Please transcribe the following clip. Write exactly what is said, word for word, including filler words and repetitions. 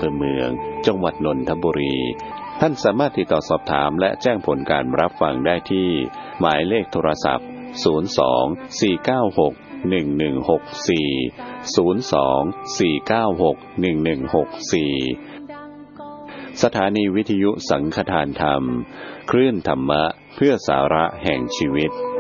อำเภอเมืองจังหวัดนนทบุรีท่านสามารถติดต่อสอบถามและแจ้งผลการรับฟังได้ที่หมายเลขโทรศัพท์ศูนย์ สอง สี่ เก้า หก หนึ่ง หนึ่ง หก สี่ ศูนย์ สอง สี่ เก้า หก หนึ่ง หนึ่ง หก สี่สถานีวิทยุสังฆทานธรรมคลื่นธรรมะเพื่อสาระแห่งชีวิต